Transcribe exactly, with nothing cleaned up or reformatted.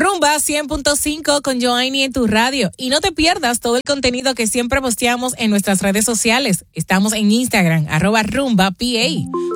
Rumba cien punto cinco con Joanny en tu radio. Y no te pierdas todo el contenido que siempre posteamos en nuestras redes sociales. Estamos en Instagram, arroba Rumba P A.